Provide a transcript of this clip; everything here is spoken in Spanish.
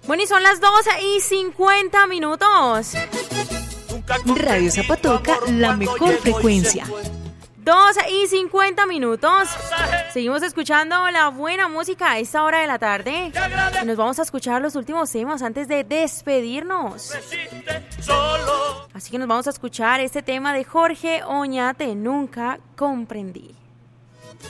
Bueno, y son las 12:50. Radio Zapatoca, la mejor frecuencia. 12:50. Seguimos escuchando la buena música a esta hora de la tarde. Y nos vamos a escuchar los últimos temas antes de despedirnos. Así que nos vamos a escuchar este tema de Jorge Oñate, Nunca Comprendí.